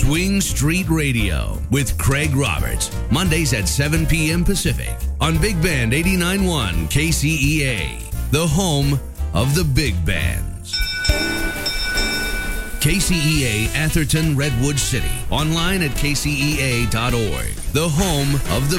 Swing Street Radio with Craig Roberts. Mondays at 7 p.m. Pacific on Big Band 89.1 KCEA, the home of the big bands. KCEA Atherton Redwood City. Online at kcea.org, the home of the